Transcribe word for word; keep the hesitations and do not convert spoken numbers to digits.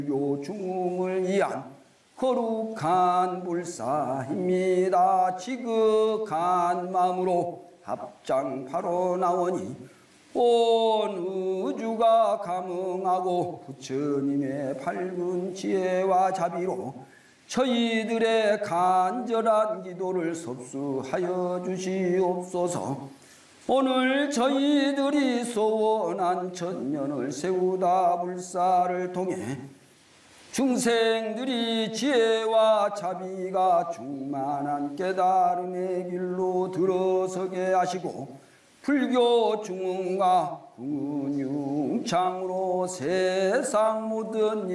불교 중흥을 위한 거룩한 불사입니다. 지극한 마음으로 합장하러 나오니 온 우주가 감응하고 부처님의 밝은 지혜와 자비로 저희들의 간절한 기도를 섭수하여 주시옵소서. 오늘 저희들이 소원한 천년을 세우다 불사를 통해 중생들이 지혜와 자비가 충만한 깨달음의 길로 들어서게 하시고 불교 중흥과 근융창으로 세상 모든